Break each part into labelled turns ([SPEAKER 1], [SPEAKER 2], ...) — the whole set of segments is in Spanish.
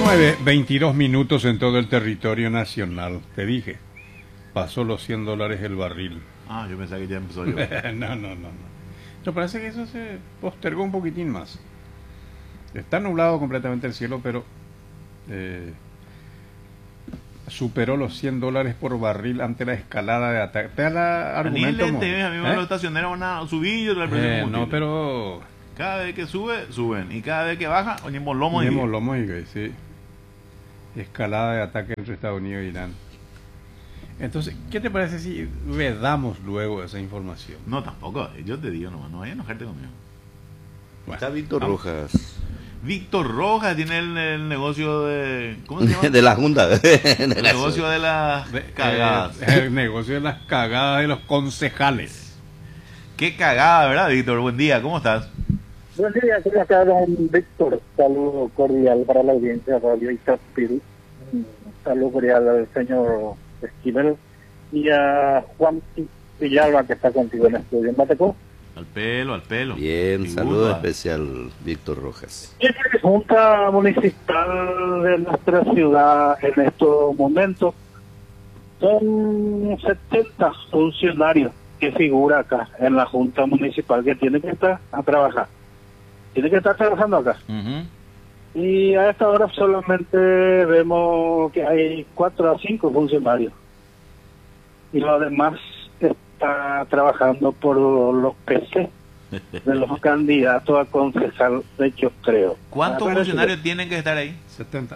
[SPEAKER 1] 22 minutos en todo el territorio nacional. Te dije, pasó los $100 el barril.
[SPEAKER 2] Ah, yo pensaba que ya empezó yo.
[SPEAKER 1] No. Pero parece que eso se postergó un poquitín más. Está nublado completamente el cielo, pero superó los $100 por barril ante la escalada de ataque. ¿Te da la argumento?
[SPEAKER 2] A mí los estacioneros van a subir y el precio del combustible.
[SPEAKER 1] No, pero
[SPEAKER 2] cada vez que sube, suben. Y cada vez que baja, oñemos lomo
[SPEAKER 1] y sí. Escalada de ataque entre Estados Unidos e Irán. Entonces, ¿qué te parece si vedamos luego esa información?
[SPEAKER 2] No, tampoco. Yo te digo, no vayas a enojarte conmigo.
[SPEAKER 3] Bueno, está Víctor Rojas.
[SPEAKER 2] Víctor Rojas tiene el negocio de... ¿Cómo se llama?
[SPEAKER 3] De la Junta.
[SPEAKER 2] El negocio de las cagadas.
[SPEAKER 1] El negocio de las cagadas de los concejales.
[SPEAKER 2] Qué cagada, ¿verdad, Víctor? Buen día, ¿cómo estás?
[SPEAKER 4] Buen día, soy acá don Víctor. Saludo cordial para la audiencia de Radio Itapirú. Saludo cordial al señor Esquivel y a Juan Villalba, que está contigo en el estudio en Batecó.
[SPEAKER 2] Al pelo.
[SPEAKER 3] Bien, saludo especial, Víctor Rojas.
[SPEAKER 4] Es la Junta Municipal de nuestra ciudad en estos momentos. Son 70 funcionarios que figura acá en la Junta Municipal que tienen que estar a trabajar. Tienen que estar trabajando acá. Y a esta hora solamente vemos que hay 4 a 5 funcionarios. Y los demás está trabajando por los PC de los candidatos a concejal, de hecho creo.
[SPEAKER 2] ¿Cuántos funcionarios tienen que estar ahí?
[SPEAKER 1] 70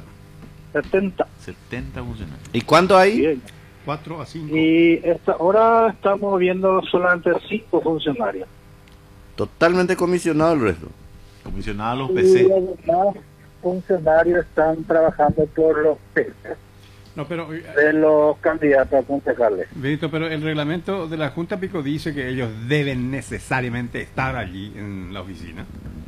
[SPEAKER 2] funcionarios.
[SPEAKER 3] ¿Y cuánto hay?
[SPEAKER 4] Bien.
[SPEAKER 1] 4 a 5.
[SPEAKER 4] Y esta hora estamos viendo solamente 5 funcionarios.
[SPEAKER 3] Totalmente comisionado el resto.
[SPEAKER 2] Comisionados los
[SPEAKER 4] Y
[SPEAKER 2] PC.
[SPEAKER 4] los demás funcionarios están trabajando por los PC
[SPEAKER 1] No, pero
[SPEAKER 4] de los candidatos a concejales.
[SPEAKER 1] Benito, pero el reglamento de la Junta Pico dice que ellos deben necesariamente estar allí en la oficina.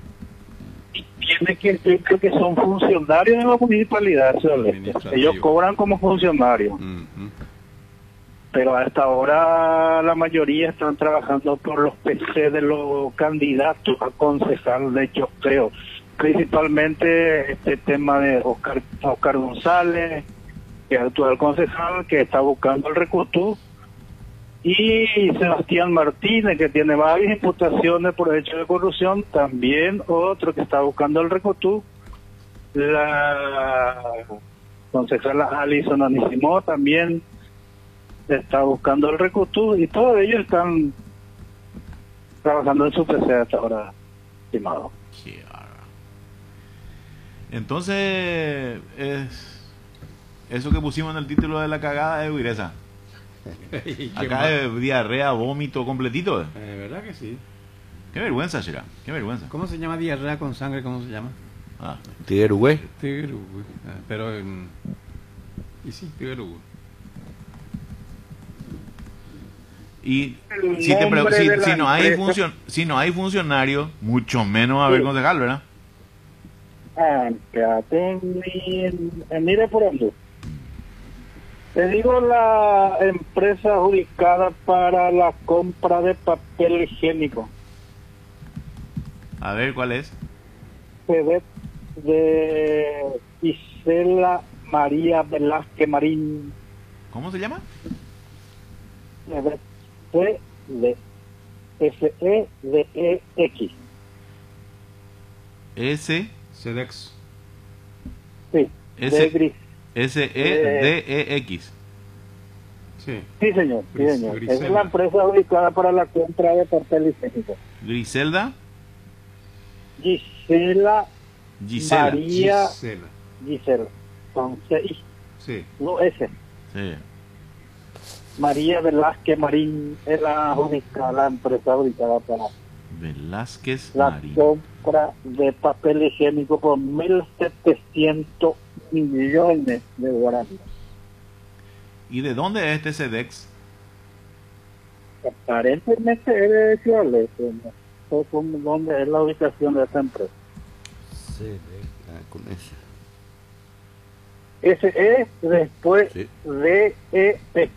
[SPEAKER 4] Tiene que decir que son funcionarios de la municipalidad, ellos cobran como funcionarios. Pero a esta hora la mayoría están trabajando por los PC de los candidatos a concejal, de hecho creo, principalmente este tema de Oscar González, que es actual concejal, que está buscando el recurso, y Sebastián Martínez, que tiene varias imputaciones por hecho de corrupción, también otro que está buscando el recurso, la concejala Alison Anisimó también está buscando el recurso, y todos ellos están trabajando en su PC hasta ahora, estimado.
[SPEAKER 2] Entonces, eso que pusimos en el título de la cagada es Uiresa. Acá es diarrea, vómito completito.
[SPEAKER 1] ¿Verdad que sí?
[SPEAKER 2] Qué vergüenza, Shira. Qué vergüenza.
[SPEAKER 1] ¿Cómo se llama diarrea con sangre? ¿Cómo se llama?
[SPEAKER 3] Tiguerugué.
[SPEAKER 1] Pero y sí, Tiguerugué.
[SPEAKER 2] Y si no hay funcionario, mucho menos va a haber concejal, ¿verdad?
[SPEAKER 4] Mire por ejemplo, te digo la empresa adjudicada para la compra de papel higiénico.
[SPEAKER 2] A ver, ¿cuál es?
[SPEAKER 4] FEDET de Gisela María Velázquez Marín.
[SPEAKER 2] ¿Cómo se llama?
[SPEAKER 4] FEDET de SEDEX.
[SPEAKER 1] SEDEX.
[SPEAKER 4] Sí.
[SPEAKER 2] SEDEX.
[SPEAKER 1] Sí,
[SPEAKER 4] señor. Es la empresa ubicada para la compra de papel higiénico.
[SPEAKER 2] Griselda.
[SPEAKER 4] Gisela. María.
[SPEAKER 1] Gisela.
[SPEAKER 4] Con C.
[SPEAKER 1] Sí.
[SPEAKER 4] No S.
[SPEAKER 2] Sí.
[SPEAKER 4] María Velázquez Marín es la empresa ubicada para
[SPEAKER 2] Velázquez
[SPEAKER 4] la
[SPEAKER 2] Marín.
[SPEAKER 4] compra de papel higiénico por 1.700 millones de guaraníes.
[SPEAKER 2] ¿Y de dónde es este SEDEX?
[SPEAKER 4] Aparentemente es de Ciudad del Este, ¿no? ¿Dónde es la ubicación de esta empresa?
[SPEAKER 3] Con ese.
[SPEAKER 4] Ese es después
[SPEAKER 3] Sí.
[SPEAKER 4] DEX.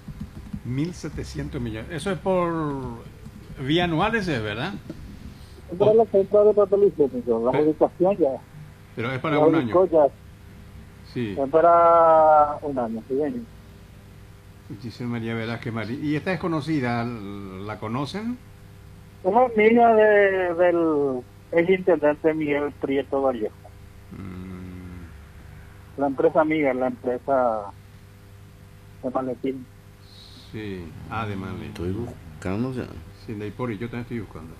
[SPEAKER 1] 1.700 millones. Eso es por bianuales, ¿verdad?
[SPEAKER 4] para la compra de papel higiénico, la ubicación ya.
[SPEAKER 1] Pero es para
[SPEAKER 4] La
[SPEAKER 1] un
[SPEAKER 4] ubicó
[SPEAKER 1] año.
[SPEAKER 4] ya,
[SPEAKER 1] Sí.
[SPEAKER 4] es para un año, ¿sí ven?
[SPEAKER 1] Giselle María Velázquez Marín. ¿Y esta es conocida? ¿La conocen?
[SPEAKER 4] Es amiga del ex intendente Miguel Prieto Vallejo. La empresa amiga, la empresa de maletín.
[SPEAKER 1] Sí. Ah, de Manly.
[SPEAKER 3] Estoy buscando ya.
[SPEAKER 1] Sí, de Ipori, yo también estoy buscando.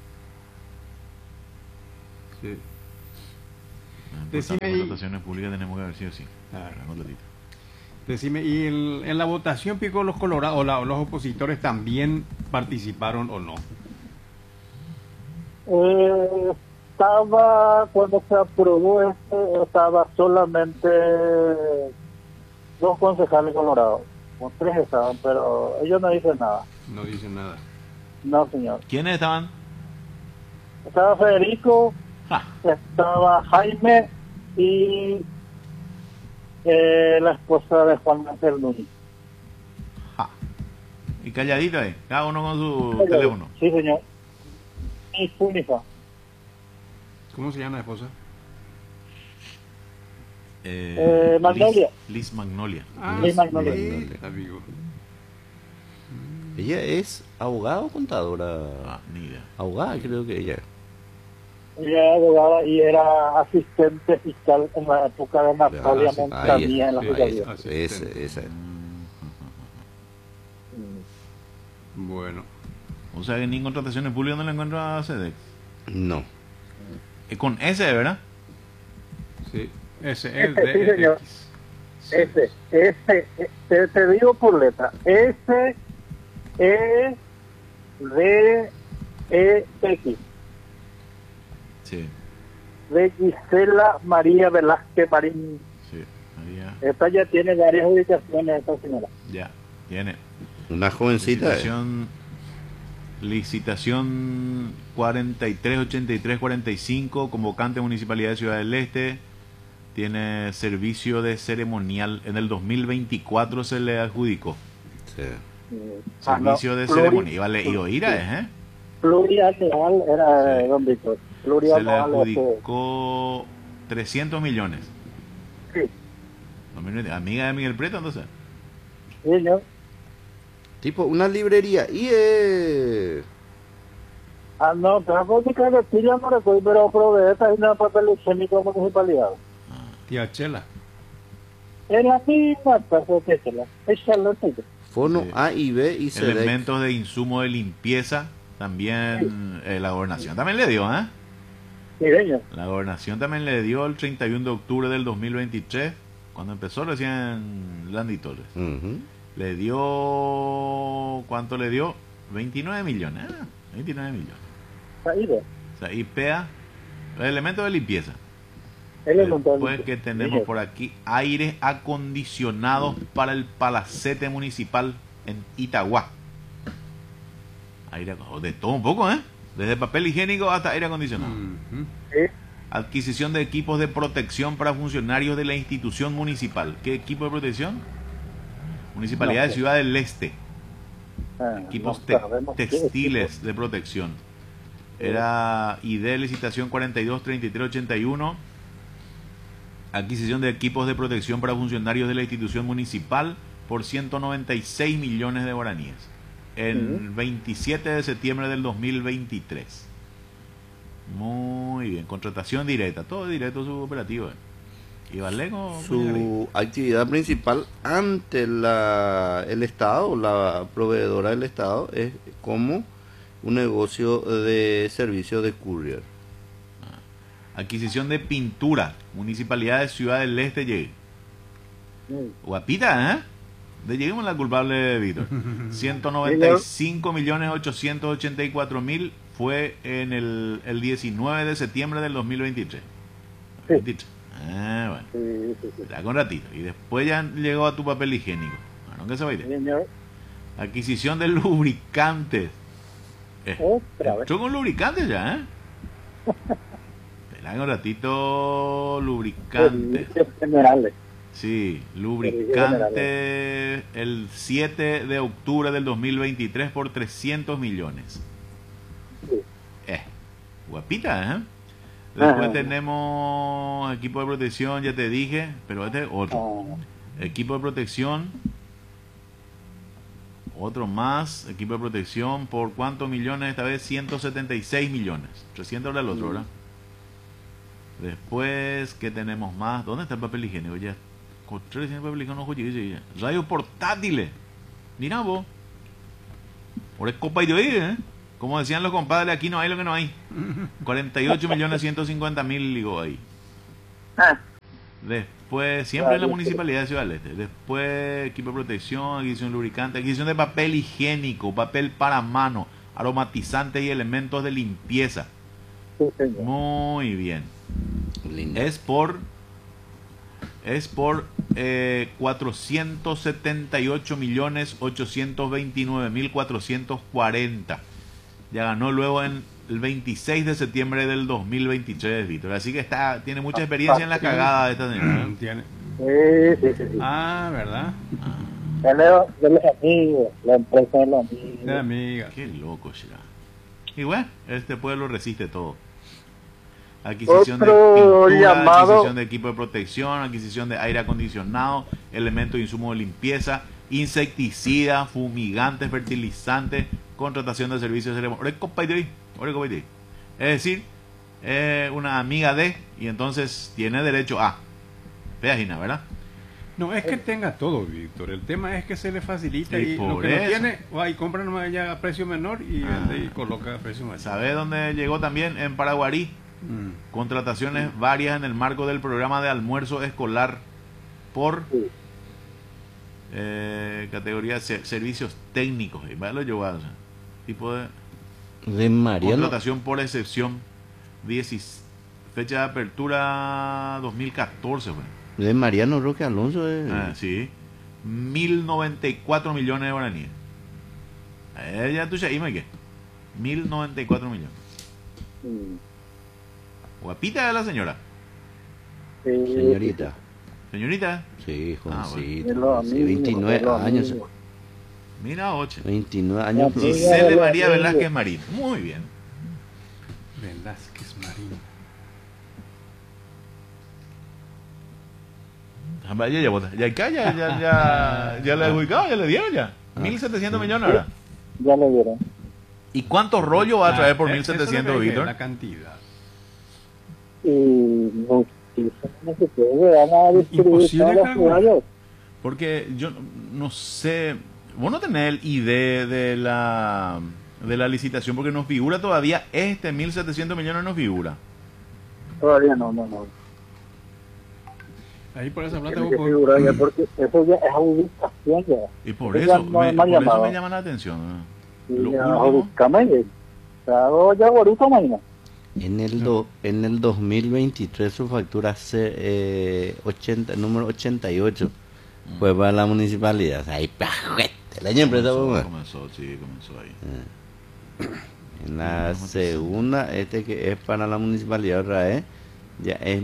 [SPEAKER 1] Sí. Decime
[SPEAKER 2] Las
[SPEAKER 1] y-
[SPEAKER 2] contrataciones públicas tenemos que ver sí o sí.
[SPEAKER 1] Claro.
[SPEAKER 2] La contratita.
[SPEAKER 1] Decime, ¿y en la votación Pico los colorados o los opositores también participaron o no?
[SPEAKER 4] Estaba, cuando se aprobó estaba solamente 2 concejales colorados, o 3 estaban, pero ellos no dicen nada.
[SPEAKER 1] No dicen nada.
[SPEAKER 4] No, señor.
[SPEAKER 2] ¿Quiénes estaban?
[SPEAKER 4] Estaba Federico,
[SPEAKER 2] Ja,
[SPEAKER 4] estaba Jaime y la esposa de Juan Ángel Núñez.
[SPEAKER 2] ja. Y calladito ahí, cada uno con su teléfono.
[SPEAKER 4] Sí, señor. Y Funifa.
[SPEAKER 1] ¿Cómo se llama la esposa?
[SPEAKER 4] Magnolia.
[SPEAKER 2] Liz Magnolia.
[SPEAKER 4] Liz Magnolia.
[SPEAKER 1] sí, amigo.
[SPEAKER 3] ¿Ella es abogada o contadora?
[SPEAKER 2] Ah, ni idea.
[SPEAKER 3] Abogada, creo que ella.
[SPEAKER 4] Ella era abogada y era asistente fiscal en la época de Natalia
[SPEAKER 3] sí,
[SPEAKER 4] Montañía en la
[SPEAKER 1] sí,
[SPEAKER 4] fiscalía.
[SPEAKER 1] ahí
[SPEAKER 3] Esa.
[SPEAKER 1] Bueno.
[SPEAKER 2] O sea que ni en contrataciones públicas no le encuentro a SEDEX.
[SPEAKER 3] No.
[SPEAKER 2] Con S, ¿verdad?
[SPEAKER 1] Sí. Ese
[SPEAKER 4] Ese,
[SPEAKER 1] es de
[SPEAKER 4] sí, señor.
[SPEAKER 1] X.
[SPEAKER 4] Te digo por letra. S, E, D, E, X.
[SPEAKER 2] Sí,
[SPEAKER 4] De Gisela María Velázquez Marín.
[SPEAKER 2] sí. María,
[SPEAKER 4] Esta ya tiene varias ubicaciones, esta señora.
[SPEAKER 2] ya. Tiene.
[SPEAKER 3] Una jovencita.
[SPEAKER 2] Licitación 438345, convocante Municipalidad de Ciudad del Este. Tiene servicio de ceremonial. En el 2024 se le adjudicó.
[SPEAKER 3] Sí.
[SPEAKER 2] Servicio de ceremonia. Y oíra, ¿eh?
[SPEAKER 4] Plurianual era
[SPEAKER 2] Sí.
[SPEAKER 4] don Víctor.
[SPEAKER 2] Se le
[SPEAKER 4] Plurianual.
[SPEAKER 2] adjudicó 300 millones.
[SPEAKER 4] Sí,
[SPEAKER 2] 2020. Amiga de Miguel Prieto, entonces.
[SPEAKER 4] sí, señor.
[SPEAKER 3] Tipo una librería. Y
[SPEAKER 4] No, tengo que buscar el ya no recuerdo, pero provee esta es una papel higiénico municipalidad.
[SPEAKER 1] Tía Chela.
[SPEAKER 4] Es la misma cosa que esa, es Charlotte.
[SPEAKER 3] Fono
[SPEAKER 2] Sí.
[SPEAKER 3] A y B y SEDEC.
[SPEAKER 2] Elementos de insumo de limpieza. También la gobernación también le dio, ¿eh?
[SPEAKER 4] Sí, señor.
[SPEAKER 2] La gobernación también le dio el 31 de octubre del 2023, cuando empezó recién Landy Torres.
[SPEAKER 3] Ujú.
[SPEAKER 2] Le dio... ¿Cuánto le dio? 29 millones. 29 millones.
[SPEAKER 4] Ahí ve.
[SPEAKER 2] O sea, IPEA, elementos de limpieza.
[SPEAKER 4] Él es montón.
[SPEAKER 2] Después que tenemos por aquí aires acondicionados para el palacete municipal en Itagua. De todo un poco, ¿eh? Desde papel higiénico hasta aire acondicionado.
[SPEAKER 1] Ujú.
[SPEAKER 4] Sí.
[SPEAKER 2] Adquisición de equipos de protección para funcionarios de la institución municipal. ¿Qué equipo de protección? Municipalidad
[SPEAKER 4] No
[SPEAKER 2] de
[SPEAKER 4] sé.
[SPEAKER 2] Ciudad del Este. Equipos
[SPEAKER 4] sabemos qué
[SPEAKER 2] textiles de protección. Era ID licitación 423381. Adquisición de equipos de protección para funcionarios de la institución municipal por 196 millones de guaraníes. El 27 de septiembre del 2023. Muy bien. Contratación directa. Todo directo suboperativo. ¿Y Vallejo?
[SPEAKER 3] Su actividad principal ante el Estado, la proveedora del Estado, es como un negocio de servicio de courier.
[SPEAKER 2] Adquisición de pintura. Municipalidad de Ciudad del Este. Llegué. Guapita, ¿eh? De lleguemos a la culpable, Víctor. 195.884.000 fue en el 19 de septiembre del 2023.
[SPEAKER 4] Sí.
[SPEAKER 2] 23. Bueno.
[SPEAKER 4] Sí, sí, sí.
[SPEAKER 2] Ya con ratito. Y después ya llegó a tu papel higiénico. Bueno, ¿qué se va a ir?
[SPEAKER 4] Señor.
[SPEAKER 2] Adquisición de lubricantes.
[SPEAKER 4] Otra vez.
[SPEAKER 2] Entró con lubricantes ya, ¿eh? Espera un ratito. Lubricantes.
[SPEAKER 4] Servicios generales.
[SPEAKER 2] Sí, lubricante el 7 de octubre del 2023 por 300 millones.
[SPEAKER 4] Sí.
[SPEAKER 2] Guapita, ¿eh? Después tenemos equipo de protección, ya te dije, pero este es otro. Equipo de protección. Otro más, equipo de protección, ¿por cuántos millones? Esta vez 176 millones. 300 era el otro, ¿verdad? Después, ¿qué tenemos más? ¿Dónde está el papel higiénico? Ya, encontré el papel higiénico, radios portátiles. Mira vos. Por es copa y de hoy, ¿eh? Como decían los compadres, aquí no hay lo que no hay. 48.150.000, digo ahí. Después, siempre en la municipalidad de Ciudad del Este. Después, equipo de protección, adquisición de lubricante, adquisición de papel higiénico, papel para mano, aromatizantes y elementos de limpieza. Muy bien.
[SPEAKER 3] Lindo.
[SPEAKER 2] Es por 478.829.440. Ya ganó luego en el 26 de septiembre del 2023, Víctor. Así que tiene mucha experiencia en la cagada de esta señora.
[SPEAKER 1] ¿Tiene?
[SPEAKER 4] Sí.
[SPEAKER 1] Ah, ¿verdad?
[SPEAKER 4] De los amigos, la empresa de los amigos.
[SPEAKER 1] De amiga.
[SPEAKER 2] Qué loco será. Y bueno, este pueblo resiste todo. Adquisición de pintura, adquisición de equipo de protección, adquisición de aire acondicionado, elementos de insumo de limpieza, insecticidas, fumigantes, fertilizantes, contratación de servicios de... Es decir, una amiga de, y entonces tiene derecho a. Página, ¿verdad?
[SPEAKER 1] No es que tenga todo, Víctor. El tema es que se le facilita
[SPEAKER 2] Y
[SPEAKER 1] y
[SPEAKER 2] por
[SPEAKER 1] lo que no
[SPEAKER 2] eso.
[SPEAKER 1] tiene, va y compra nomás ya a precio menor y vende y coloca a precio mayor.
[SPEAKER 2] ¿Sabe dónde llegó también? En Paraguarí. Contrataciones varias en el marco del programa de almuerzo escolar por categoría servicios técnicos. Y va lo llevado, o sea, tipo de
[SPEAKER 3] Mariano.
[SPEAKER 2] contratación por excepción. Fecha de apertura 2014, pues.
[SPEAKER 3] De Mariano Roque Alonso.
[SPEAKER 2] Sí. 1.094 millones de guaraníes. Ya tú ya dime qué. 1.094 millones. Guapita de la señora.
[SPEAKER 3] Señorita.
[SPEAKER 2] Señorita.
[SPEAKER 3] Sí, jovencita.
[SPEAKER 4] Bueno.
[SPEAKER 3] Sí, 29 años.
[SPEAKER 2] Mira, 8.
[SPEAKER 3] 29 años.
[SPEAKER 2] Gisele María Velázquez Marín. Muy bien.
[SPEAKER 1] Velázquez Marín.
[SPEAKER 2] Ya le he ubicado, ya le dieron ya. 1.700 millones ahora.
[SPEAKER 4] Ya le dieron.
[SPEAKER 2] ¿Y cuántos rollos va a traer por
[SPEAKER 1] Eso es lo que
[SPEAKER 2] 1.700,
[SPEAKER 1] dije,
[SPEAKER 2] Víctor?
[SPEAKER 1] la cantidad.
[SPEAKER 4] No se puede, van a distribuir
[SPEAKER 1] Imposible,
[SPEAKER 4] todos los
[SPEAKER 1] Carlos.
[SPEAKER 4] usuarios.
[SPEAKER 2] Porque yo no sé, vos no tenés el ID de la licitación porque nos figura todavía 1.700 millones no figura.
[SPEAKER 4] Todavía no.
[SPEAKER 1] Ahí por esa plata
[SPEAKER 4] Tiene
[SPEAKER 1] vos
[SPEAKER 4] que figurar ya, porque eso ya es adjudicación ya.
[SPEAKER 2] Y por
[SPEAKER 4] Eso ya
[SPEAKER 2] eso,
[SPEAKER 4] no
[SPEAKER 2] por
[SPEAKER 4] es mal
[SPEAKER 2] eso
[SPEAKER 4] llamado.
[SPEAKER 2] me llama la atención.
[SPEAKER 4] Y
[SPEAKER 2] Lo
[SPEAKER 4] ya
[SPEAKER 2] último,
[SPEAKER 4] adjudicame, ya ahorita mañana.
[SPEAKER 3] En el 2023 su factura número 88 fue para la municipalidad. O sea, ahí, el año empresa
[SPEAKER 2] comenzó ahí.
[SPEAKER 3] En la segunda, que es para la municipalidad otra vez, ya es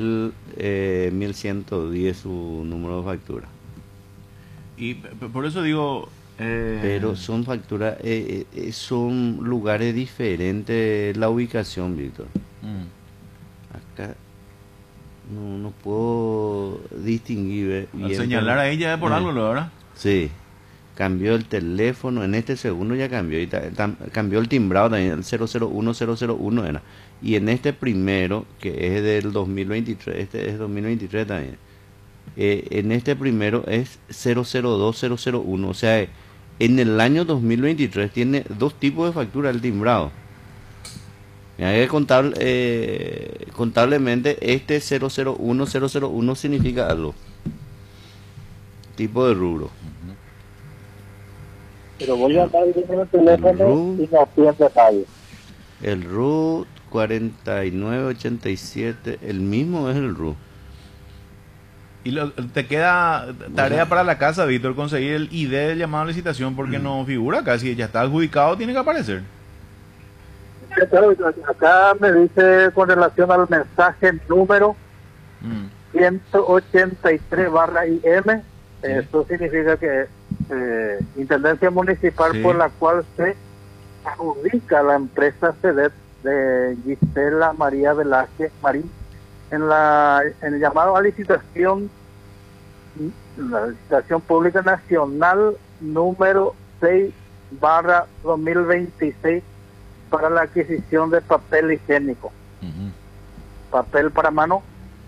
[SPEAKER 3] 1110 su número de factura.
[SPEAKER 2] Y por eso digo...
[SPEAKER 3] Pero son facturas, son lugares diferentes la ubicación, Víctor. Acá no puedo distinguir
[SPEAKER 2] Al
[SPEAKER 3] bien.
[SPEAKER 2] señalar a ella es por algo, ¿verdad?
[SPEAKER 3] Sí, cambió el teléfono, en este segundo ya cambió, y cambió el timbrado también, el 001001 era. Y en este primero, que es del 2023, este es 2023 también, en este primero es 002001, o sea, en el año 2023 tiene dos tipos de factura el timbrado. Contablemente este 001001 significa algo, tipo de rubro.
[SPEAKER 4] Pero voy a dar el teléfono y no piden detalles.
[SPEAKER 3] El RUT 4987, el mismo es el RUT.
[SPEAKER 2] Y te queda tarea para la casa, Víctor, conseguir el ID del llamado a licitación porque no figura acá. Si ya está adjudicado, tiene que aparecer.
[SPEAKER 4] Acá me dice con relación al mensaje número 183/IM. Eso significa que Intendencia Municipal por la cual se adjudica la empresa CEDET de Gisela María Velázquez Marín en el llamado a licitación, la licitación pública nacional número 6/2026 para la adquisición de papel higiénico, papel para mano,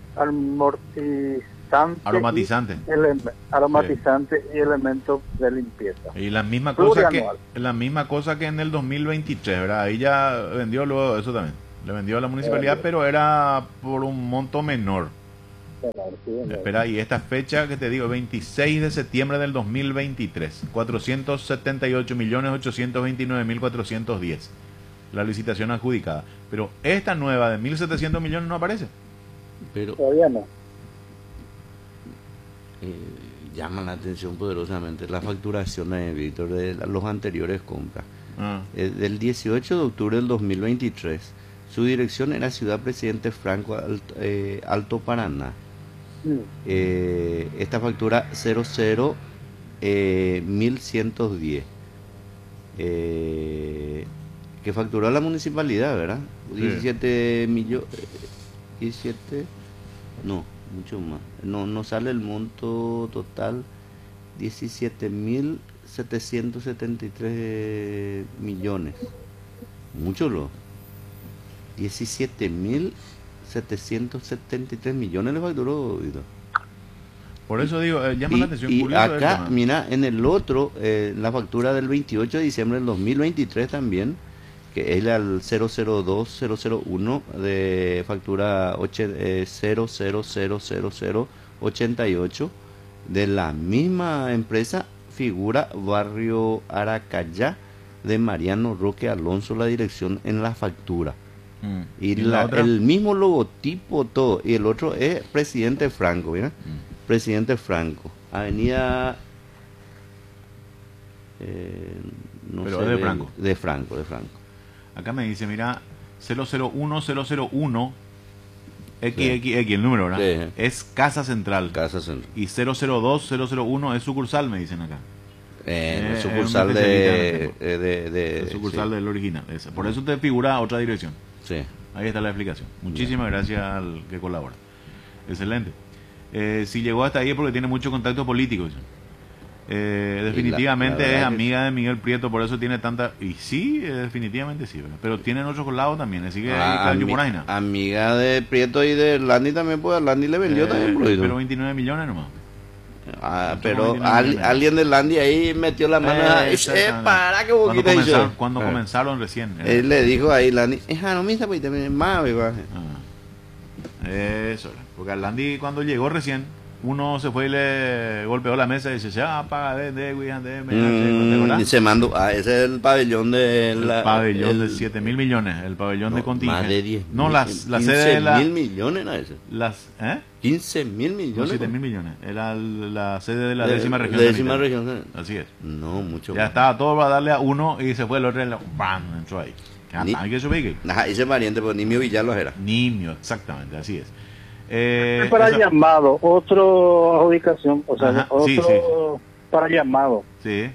[SPEAKER 4] aromatizante y elementos de limpieza.
[SPEAKER 2] Y la misma cosa que en el 2023, ¿verdad? Ahí ya vendió luego eso también. Le vendió a la municipalidad, pero era por un monto menor. Espera, y esta fecha que te digo, 26 de septiembre del 2023, 478.829.410, la licitación adjudicada. Pero esta nueva de 1.700 millones no aparece.
[SPEAKER 3] Pero
[SPEAKER 4] todavía no.
[SPEAKER 3] Llama la atención poderosamente la facturación, Víctor, de los anteriores compras. Del 18 de octubre del 2023, su dirección era Ciudad Presidente Franco, Alto Paraná. Esta factura 00.110 que facturó a la municipalidad, ¿verdad? 17 millones, 17, no, mucho más, no sale el monto total, 17.773 millones, mucho lo, 17.773 millones le facturó, Víctor.
[SPEAKER 2] Por eso digo, llama la atención.
[SPEAKER 3] Y acá, mira, en el otro, la factura del 28 de diciembre del 2023 también, que es el 002001 de factura 000088, de la misma empresa, figura Barrio Aracayá, de Mariano Roque Alonso, la dirección en la factura. Y el mismo logotipo, todo. Y el otro es Presidente Franco, ¿verdad? Presidente Franco, avenida no
[SPEAKER 2] pero
[SPEAKER 3] sé,
[SPEAKER 2] es de Franco.
[SPEAKER 3] De Franco.
[SPEAKER 2] Acá me dice, mira, 001001 XXX, el número, ¿verdad?
[SPEAKER 3] Sí.
[SPEAKER 2] Es Casa Central.
[SPEAKER 3] Casa Central.
[SPEAKER 2] Y 002001 es sucursal, me dicen acá.
[SPEAKER 3] Sucursal
[SPEAKER 2] de sucursal del original. Esa. Por eso te figura otra dirección.
[SPEAKER 3] Sí.
[SPEAKER 2] Ahí está la explicación. Muchísimas gracias al que colabora. Excelente. Si llegó hasta ahí es porque tiene mucho contacto político. Definitivamente es amiga de Miguel Prieto, por eso tiene tanta... Y sí, definitivamente sí, ¿verdad? Pero tienen otros lados también, así que
[SPEAKER 3] amiga de Prieto y de Landi también, pues Landi le vendió también.
[SPEAKER 2] Pero 29 millones nomás.
[SPEAKER 3] Pero alguien de Landi ahí metió la mano para que poquito
[SPEAKER 2] cuando comenzaron recién.
[SPEAKER 3] Él le dijo ahí Landi, no me pues también más,
[SPEAKER 2] eso, porque al Landi cuando llegó recién, uno se fue y le golpeó la mesa y dice,
[SPEAKER 3] y se mandó, ese es el pabellón de
[SPEAKER 2] el pabellón de 7.000 millones, el pabellón de contingente.
[SPEAKER 3] Más de 10.
[SPEAKER 2] No, la sede de la...
[SPEAKER 3] 15.000 millones era ese. 15.000 millones.
[SPEAKER 2] No, 7.000 millones. Era la sede de la décima región.
[SPEAKER 3] Región.
[SPEAKER 2] Así es.
[SPEAKER 3] No, mucho
[SPEAKER 2] ya
[SPEAKER 3] más.
[SPEAKER 2] Estaba todo para darle a uno y se fue el otro, ¡bam! Entró ahí.
[SPEAKER 3] Ese variante, pues Nimio Villalobos era.
[SPEAKER 2] Nimio, exactamente, así es.
[SPEAKER 4] Para llamado, otro adjudicación, o sea,
[SPEAKER 2] sí.
[SPEAKER 4] Para llamado.
[SPEAKER 2] Sí.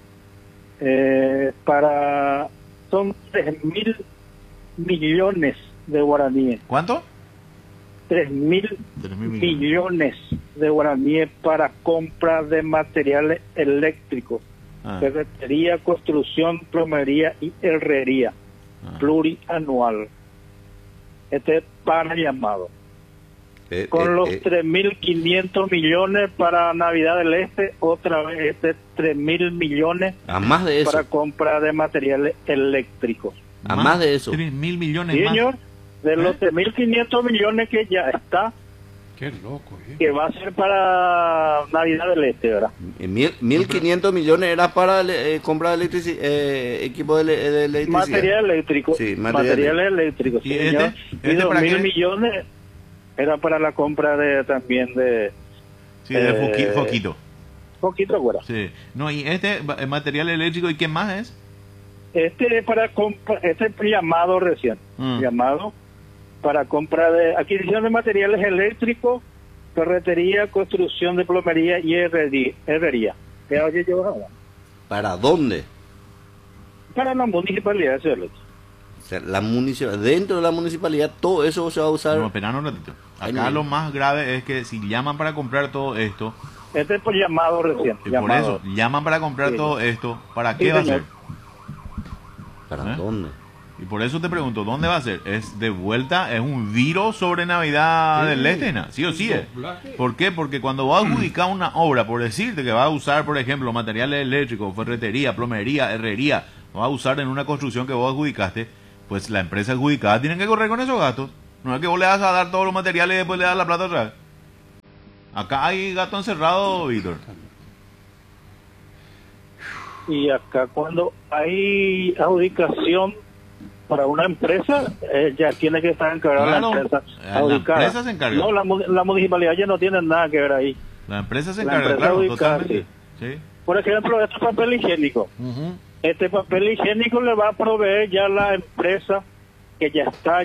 [SPEAKER 4] Son 3.000 millones de guaraníes.
[SPEAKER 2] ¿Cuánto?
[SPEAKER 4] 3.000 millones de guaraníes para compra de materiales eléctricos, ferretería, construcción, plomería y herrería, plurianual. Este es para llamado. Con los 3.500 millones para Navidad del Este, otra vez 3.000 millones
[SPEAKER 3] más de eso,
[SPEAKER 4] para compra de materiales eléctricos.
[SPEAKER 3] Más de eso.
[SPEAKER 2] 3.000 millones
[SPEAKER 4] señor,
[SPEAKER 2] más.
[SPEAKER 4] De los 3.500 millones que ya está.
[SPEAKER 1] Qué loco,
[SPEAKER 4] que va a ser para Navidad del Este, ¿verdad?
[SPEAKER 3] 1.500 millones era para comprar equipo de electricidad.
[SPEAKER 4] Material eléctrico. Sí, materiales eléctricos.
[SPEAKER 2] ¿Y
[SPEAKER 4] y 2.000 millones era para la compra también de...
[SPEAKER 2] Sí, de foquito.
[SPEAKER 4] Foquito, güera.
[SPEAKER 2] Sí. No, y material eléctrico, ¿y qué más es?
[SPEAKER 4] Este es para llamado recién. Llamado para compra de adquisición de materiales eléctricos, ferretería, construcción de plomería y herrería. ¿Qué oye yo ahora?
[SPEAKER 3] ¿Para dónde?
[SPEAKER 4] Para la municipalidad de Ciudad.
[SPEAKER 3] O sea, dentro de la municipalidad todo eso se va a usar.
[SPEAKER 2] No, espera un ratito. Acá lo más grave es que si llaman para comprar todo esto,
[SPEAKER 4] Este es por llamado recién.
[SPEAKER 2] y por eso, llaman para comprar todo esto, ¿para qué va a ser?
[SPEAKER 3] ¿Para dónde?
[SPEAKER 2] Y por eso te pregunto, ¿dónde va a ser? ¿Es de vuelta? ¿Es un virus sobre Navidad del Este? ¿Sí o sí es? ¿Por qué? Porque cuando vas a adjudicar una obra, por decirte que vas a usar, por ejemplo, materiales eléctricos, ferretería, plomería, herrería, vas a usar en una construcción que vos adjudicaste, pues la empresa adjudicada tiene que correr con esos gastos. No es que vos le vas a dar todos los materiales y después le das la plata otra vez. Acá hay gato encerrado, Víctor.
[SPEAKER 4] Y acá cuando hay adjudicación para una empresa, ya tiene que estar encargada la empresa adjudicada.
[SPEAKER 2] La empresa se encarga.
[SPEAKER 4] No, la municipalidad ya no tiene nada que ver ahí.
[SPEAKER 2] La empresa se
[SPEAKER 4] La
[SPEAKER 2] encarga,
[SPEAKER 4] empresa
[SPEAKER 2] claro,
[SPEAKER 4] adjudicada,
[SPEAKER 2] totalmente. Sí.
[SPEAKER 4] Por ejemplo, este papel higiénico. Este papel higiénico le va a proveer ya la empresa que ya está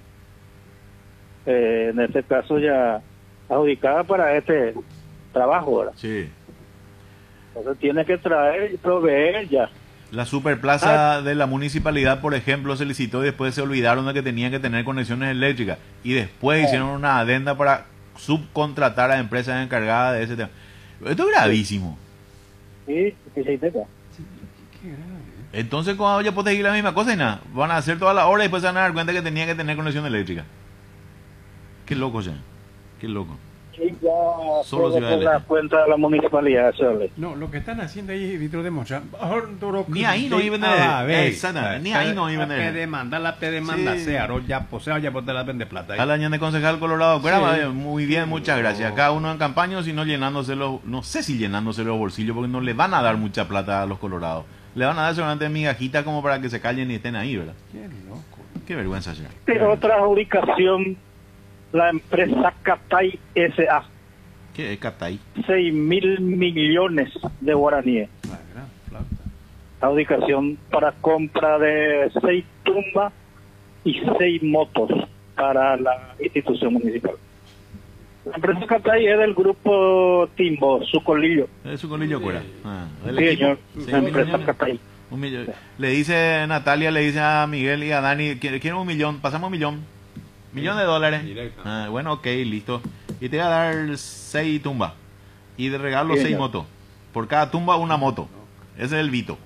[SPEAKER 4] en este caso ya adjudicada para este trabajo, ¿verdad?
[SPEAKER 2] Sí.
[SPEAKER 4] Entonces tiene que proveer ya.
[SPEAKER 2] La superplaza de la municipalidad, por ejemplo, se licitó y después se olvidaron de que tenían que tener conexiones eléctricas y después hicieron una adenda para subcontratar a empresas encargadas de ese tema. Esto es gravísimo.
[SPEAKER 4] Sí, sí, sí,
[SPEAKER 1] Qué grave.
[SPEAKER 2] Entonces, cuando ya puedes seguir la misma cosa y nada, van a hacer toda la hora y después se van a dar cuenta que tenían que tener conexión eléctrica. Qué loco ya. Qué loco.
[SPEAKER 4] Sí, ya
[SPEAKER 2] Solo
[SPEAKER 4] todo
[SPEAKER 2] Ciudad
[SPEAKER 4] por
[SPEAKER 2] del
[SPEAKER 4] la
[SPEAKER 2] Este.
[SPEAKER 4] cuenta de la municipalidad, ¿sabes?
[SPEAKER 1] No, lo que están haciendo ahí es Víctor demostrar.
[SPEAKER 2] Ni ahí no iban a ver. Exactamente. Ni ahí no iban a ver.
[SPEAKER 1] La demanda
[SPEAKER 2] Sí.
[SPEAKER 1] sea, ya posee, ya poder la vende plata.
[SPEAKER 2] A la de concejal Colorado.
[SPEAKER 1] Sí.
[SPEAKER 2] Muy bien, muchas gracias. Cada uno en campaña, sino llenándose los, no sé si llenándose los bolsillos, porque no le van a dar mucha plata a los colorados. Le van a dar solamente migajitas como para que se callen y estén ahí, ¿verdad?
[SPEAKER 1] Qué loco.
[SPEAKER 2] Qué vergüenza ya.
[SPEAKER 4] Otra adjudicación, la empresa Catay S.A.
[SPEAKER 2] ¿Qué es Catay?
[SPEAKER 4] 6.000 millones de guaraníes.
[SPEAKER 1] La gran flauta.
[SPEAKER 4] Adjudicación para compra de 6 tumbas y 6 motos para la institución municipal. La empresa Catay es del grupo Timbo, Sucolillo.
[SPEAKER 2] Es su colillo fuera.
[SPEAKER 4] Sí, señor, la empresa Catay.
[SPEAKER 2] Un millón. Le dice Natalia, le dice a Miguel y a Dani, quieren 1 millón, pasamos $1 millón de dólares.
[SPEAKER 1] Directo.
[SPEAKER 2] Bueno, ok, listo. Y te voy a dar 6 tumbas. Y de regalo
[SPEAKER 4] Sí,
[SPEAKER 2] 6
[SPEAKER 4] señor.
[SPEAKER 2] motos. Por cada tumba una moto. Ese es el Vito.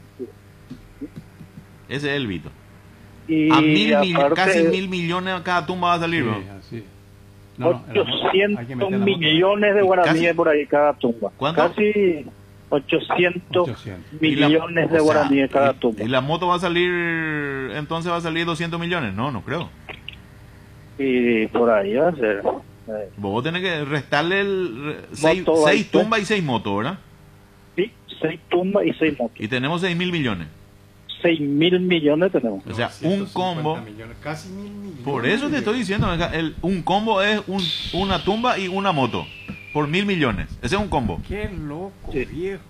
[SPEAKER 2] Ese es el Vito.
[SPEAKER 4] Y
[SPEAKER 2] A casi
[SPEAKER 4] aparte,
[SPEAKER 2] 1.000 millones cada tumba va a salir, bro.
[SPEAKER 1] Sí, así. No, hay que
[SPEAKER 4] 800
[SPEAKER 1] meter la moto.
[SPEAKER 4] millones de guaraníes
[SPEAKER 2] Casi-
[SPEAKER 4] por ahí cada tumba.
[SPEAKER 2] ¿Cuánto?
[SPEAKER 4] Casi 800
[SPEAKER 1] 800.
[SPEAKER 4] millones de
[SPEAKER 2] o sea,
[SPEAKER 4] guaraníes cada tumba.
[SPEAKER 2] y la moto va a salir, entonces va a salir 200 millones. No, no creo.
[SPEAKER 4] Y por ahí va a ser.
[SPEAKER 2] Vos tenés que restarle 6
[SPEAKER 4] Moto, ahí, pues.
[SPEAKER 2] tumbas y 6 motos, ¿verdad?
[SPEAKER 4] Sí, 6 tumbas y 6 motos.
[SPEAKER 2] Y tenemos 6.000 millones.
[SPEAKER 4] 6.000 millones tenemos.
[SPEAKER 2] O sea,
[SPEAKER 1] 950
[SPEAKER 2] un combo.
[SPEAKER 1] millones, casi 1.000 millones.
[SPEAKER 2] Por eso te estoy diciendo, un combo es una tumba y una moto. Por 1.000 millones. Ese es un combo.
[SPEAKER 1] Qué loco,
[SPEAKER 4] Sí.
[SPEAKER 1] viejo.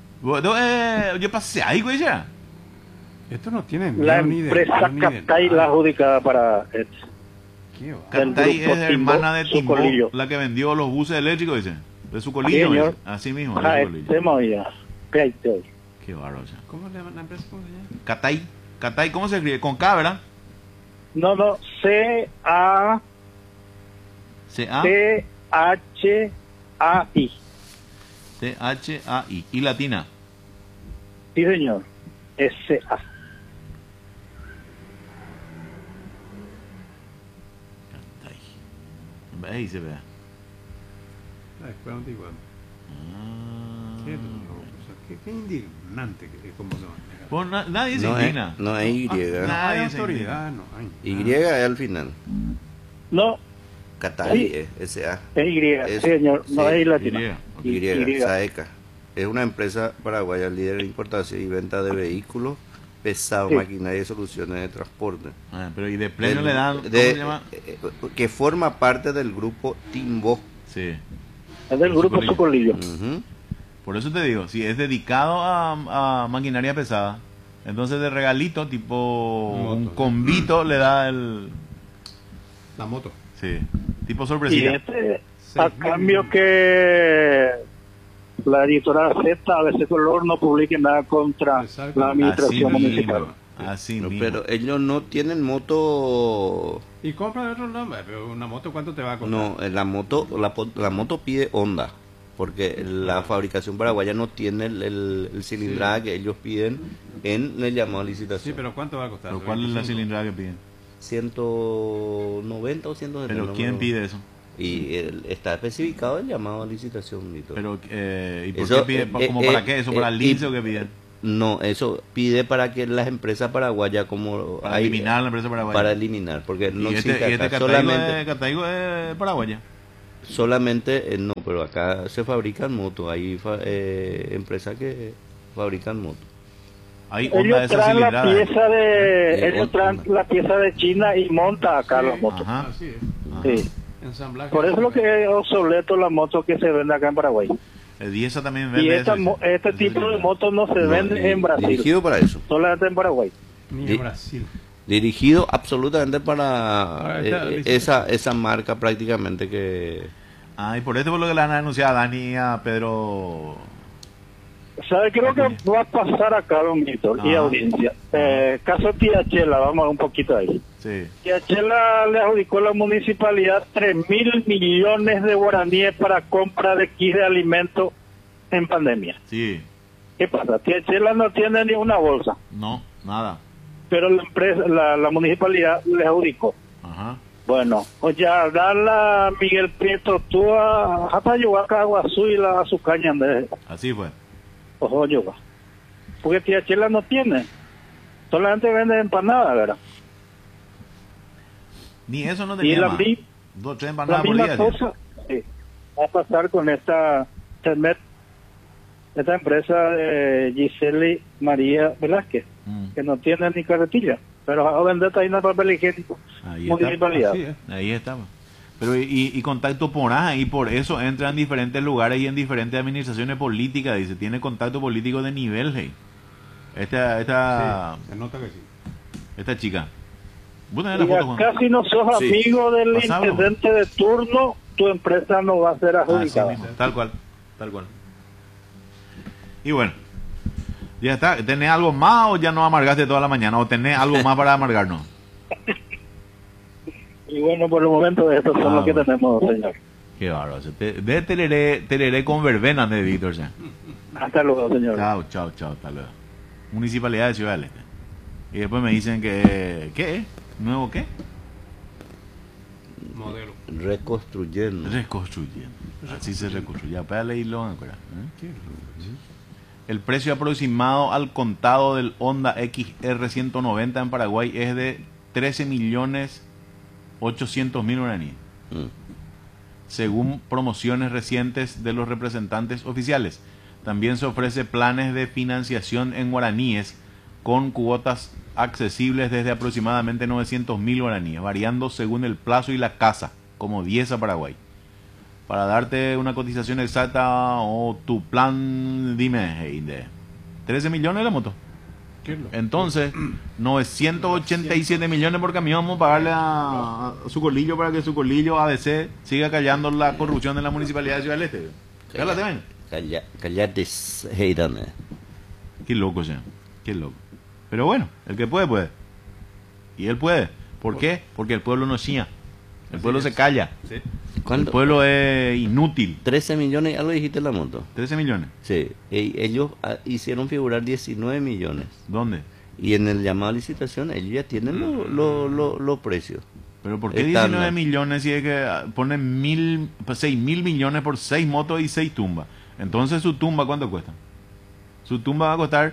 [SPEAKER 2] Yo pasé ahí, güey, ya.
[SPEAKER 1] Esto no tiene
[SPEAKER 4] La
[SPEAKER 1] miedo ni de
[SPEAKER 4] empresa
[SPEAKER 1] ni de
[SPEAKER 4] Catay
[SPEAKER 1] nada.
[SPEAKER 4] la adjudicada para
[SPEAKER 1] Qué va.
[SPEAKER 4] Del
[SPEAKER 2] Catay
[SPEAKER 4] grupo
[SPEAKER 2] es
[SPEAKER 4] Timbo,
[SPEAKER 2] hermana de Timbo,
[SPEAKER 4] Sucolillo.
[SPEAKER 2] la que vendió los buses eléctricos, dice. De su
[SPEAKER 4] Sí,
[SPEAKER 2] colillo,
[SPEAKER 4] señor.
[SPEAKER 2] así mismo. de
[SPEAKER 4] Ah,
[SPEAKER 2] Sucolillo.
[SPEAKER 4] tema ya. Peite.
[SPEAKER 2] Qué bárbaro, ya.
[SPEAKER 1] ¿Cómo le llaman la empresa? ¿Cómo se llama?
[SPEAKER 2] Catay. Catay, ¿cómo se escribe? Con K, ¿verdad?
[SPEAKER 4] No, C-A-T-H-A-I.
[SPEAKER 2] C-A-T-H-A-I. T-H-A-I. Y latina.
[SPEAKER 4] Sí, señor. S-A.
[SPEAKER 2] Catay. Ahí se ve.
[SPEAKER 1] La escuela antigua.
[SPEAKER 2] Ah.
[SPEAKER 1] Qué loco. O sea, qué indignante que es como se maneja.
[SPEAKER 2] Pues nadie se
[SPEAKER 3] No
[SPEAKER 2] indigna.
[SPEAKER 3] no es Y.
[SPEAKER 1] No hay
[SPEAKER 2] Nadie se
[SPEAKER 1] autoridad, no hay.
[SPEAKER 3] Y es al final.
[SPEAKER 4] No,
[SPEAKER 3] Catay
[SPEAKER 4] Sí.
[SPEAKER 3] es S.A.
[SPEAKER 4] es Y,
[SPEAKER 3] Es-
[SPEAKER 4] señor. No
[SPEAKER 3] sí,
[SPEAKER 4] es latina.
[SPEAKER 2] Y.
[SPEAKER 3] Y, Saeca. Es una empresa paraguaya líder en importación y venta de vehículos pesados,
[SPEAKER 4] Sí.
[SPEAKER 3] maquinaria y soluciones de transporte.
[SPEAKER 2] Pero y de premio
[SPEAKER 3] Del-
[SPEAKER 2] le dan. ¿Cómo
[SPEAKER 3] de-
[SPEAKER 2] se llama?
[SPEAKER 3] Que forma parte del grupo Timbo.
[SPEAKER 2] Sí.
[SPEAKER 4] Es del grupo
[SPEAKER 2] Sucolillo.
[SPEAKER 4] Sucolillo.
[SPEAKER 3] Ujú.
[SPEAKER 2] Por eso te digo, si es dedicado a maquinaria pesada, entonces de regalito, tipo
[SPEAKER 1] Moto,
[SPEAKER 2] un
[SPEAKER 1] sí.
[SPEAKER 2] convito, le da el.
[SPEAKER 1] La moto.
[SPEAKER 2] Sí. Tipo
[SPEAKER 4] Y
[SPEAKER 2] sorpresita.
[SPEAKER 4] a
[SPEAKER 1] 6.000
[SPEAKER 4] cambio que la editora Z, ABC Color, no publique nada contra
[SPEAKER 1] Exacto.
[SPEAKER 4] la administración
[SPEAKER 2] Así
[SPEAKER 4] municipal.
[SPEAKER 2] mismo. Así mismo.
[SPEAKER 3] Pero ellos no tienen moto.
[SPEAKER 1] Y compra de otro nombre, pero una moto, ¿cuánto te va a costar?
[SPEAKER 3] No, la moto pide Honda, porque la fabricación paraguaya no tiene el cilindrada que ellos piden en el llamado a licitación.
[SPEAKER 1] Sí, pero ¿cuánto va a costar?
[SPEAKER 2] ¿Pero cuál es la cilindrada que piden?
[SPEAKER 3] 190 o 170.
[SPEAKER 2] ¿Pero quién pide eso?
[SPEAKER 3] Y está especificado el llamado a licitación, Víctor.
[SPEAKER 2] Pero, ¿y por
[SPEAKER 3] Eso,
[SPEAKER 2] qué pide? ¿Como para qué? ¿Eso para el lince o qué piden?
[SPEAKER 3] No, eso pide para que las empresas paraguayas como...
[SPEAKER 2] Para eliminar la empresa paraguaya.
[SPEAKER 3] Para eliminar, porque no existe acá.
[SPEAKER 2] Cataigo es paraguaya.
[SPEAKER 3] Solamente, no, pero acá se fabrican motos. Hay empresas que fabrican motos.
[SPEAKER 2] Hay Honda de
[SPEAKER 4] Ellos
[SPEAKER 2] esa
[SPEAKER 4] traen la
[SPEAKER 2] cilindrada.
[SPEAKER 4] pieza ellos traen la pieza de China y monta acá las motos.
[SPEAKER 2] Ajá.
[SPEAKER 1] Así es.
[SPEAKER 2] Ajá.
[SPEAKER 4] Sí.
[SPEAKER 1] Ensamblaje.
[SPEAKER 4] Por eso es lo que es obsoleto la moto que se vende acá en Paraguay.
[SPEAKER 2] Y esa también vende
[SPEAKER 4] Y
[SPEAKER 2] eso,
[SPEAKER 4] este tipo de motos no se vende en Brasil,
[SPEAKER 3] Dirigido para eso.
[SPEAKER 4] solamente en Paraguay.
[SPEAKER 1] Ni en Brasil.
[SPEAKER 3] Dirigido absolutamente para
[SPEAKER 1] Ah, está,
[SPEAKER 3] esa marca prácticamente que...
[SPEAKER 2] Ah, y por eso es lo que le han anunciado a Dani y a Pedro.
[SPEAKER 4] ¿Sabe? Creo que va a pasar acá, don Víctor, y
[SPEAKER 2] Ajá.
[SPEAKER 4] audiencia. Caso Tía Chela, vamos un poquito ahí.
[SPEAKER 2] Sí.
[SPEAKER 4] Tía Chela le adjudicó a la municipalidad 3.000 millones de guaraníes para compra de kits de alimentos en pandemia.
[SPEAKER 2] Sí.
[SPEAKER 4] ¿Qué pasa? Tía Chela no tiene ni una bolsa,
[SPEAKER 2] No, nada.
[SPEAKER 4] pero la empresa, la municipalidad le adjudicó.
[SPEAKER 2] Ajá.
[SPEAKER 4] Bueno, pues ya dala Miguel Prieto, tú hasta Yuaca, Aguazú y la Azucaña de
[SPEAKER 2] Así fue.
[SPEAKER 4] Ojo, Yuga. Porque Tía Chela no tiene, solamente vende empanadas, ¿verdad?
[SPEAKER 2] Ni eso no
[SPEAKER 4] Y
[SPEAKER 2] tenía
[SPEAKER 4] la,
[SPEAKER 2] más.
[SPEAKER 4] mi-
[SPEAKER 2] 2 3
[SPEAKER 4] la
[SPEAKER 2] empanadas por
[SPEAKER 4] misma
[SPEAKER 2] día.
[SPEAKER 4] cosa sí, va a pasar con esta empresa de Giseli María Velázquez,
[SPEAKER 2] Mm.
[SPEAKER 4] que no tiene ni carretilla, pero va a vender ahí en el papel higiénico
[SPEAKER 2] Ahí está.
[SPEAKER 4] municipalidad.
[SPEAKER 1] Así es.
[SPEAKER 2] Ahí estaba. Pero y contacto por ahí, por eso entra en diferentes lugares y en diferentes administraciones políticas, dice, tiene contacto político de nivel, hey. Esta
[SPEAKER 1] Sí, se nota que sí.
[SPEAKER 2] esta chica. ¿Vos tenés la
[SPEAKER 4] Y
[SPEAKER 2] foto, Juan?
[SPEAKER 4] acá si no sos
[SPEAKER 3] Sí.
[SPEAKER 4] amigo del
[SPEAKER 2] Pasalo.
[SPEAKER 4] intendente de turno, tu empresa no va a ser
[SPEAKER 2] Así
[SPEAKER 4] adjudicada.
[SPEAKER 2] mismo, tal cual, tal cual. Y bueno, ya está. ¿Tenés algo más o ya no amargaste toda la mañana? ¿O tenés algo más para amargarnos?
[SPEAKER 4] Y bueno, por el momento estos son los que
[SPEAKER 2] bueno.
[SPEAKER 4] tenemos, señor.
[SPEAKER 2] Qué bárbaro. Ve tereré con verbena de Víctor ya.
[SPEAKER 4] Hasta luego, señor.
[SPEAKER 2] Chao, chao, chao, hasta luego. Municipalidad de Ciudad del Este. Y después me dicen que... ¿Qué es? ¿Nuevo qué?
[SPEAKER 1] Modelo.
[SPEAKER 3] Reconstruyendo.
[SPEAKER 2] Reconstruyendo. Así se reconstruye. Ya, para leerlo, acuerda. El precio aproximado al contado del Honda XR 190 en Paraguay es de 13.800.000 guaraníes,
[SPEAKER 3] Mm.
[SPEAKER 2] según promociones recientes de los representantes oficiales. También se ofrece planes de financiación en guaraníes con cuotas accesibles desde aproximadamente 900.000 guaraníes, variando según el plazo y la casa, como 10 a Paraguay. Para darte una cotización exacta o tu plan, dime, Heide, 13 millones la moto.
[SPEAKER 1] ¿Qué es lo?
[SPEAKER 2] Entonces, 987 millones por camión vamos a pagarle a Sucolillo para que Sucolillo ABC siga callando la corrupción de la municipalidad de Ciudad del Este. Cállate, ven.
[SPEAKER 3] Cállate, Heidane.
[SPEAKER 2] Qué loco, señor. Qué loco. Pero bueno, el que puede, puede. Y él puede. ¿Por qué? Porque el pueblo no chía. El pueblo se calla.
[SPEAKER 1] Sí.
[SPEAKER 2] El
[SPEAKER 3] ¿Cuánto?
[SPEAKER 2] pueblo es inútil.
[SPEAKER 3] 13 millones, algo dijiste la moto.
[SPEAKER 2] 13 millones.
[SPEAKER 3] Sí, ellos hicieron figurar 19 millones.
[SPEAKER 2] ¿Dónde?
[SPEAKER 3] Y en el llamado a licitación ellos ya tienen los precios.
[SPEAKER 2] Pero ¿por qué
[SPEAKER 3] Estándar.
[SPEAKER 2] 19 millones si es que ponen 6.000 millones por 6 motos y 6 tumbas? Entonces su tumba, ¿cuánto cuesta? Su tumba va a costar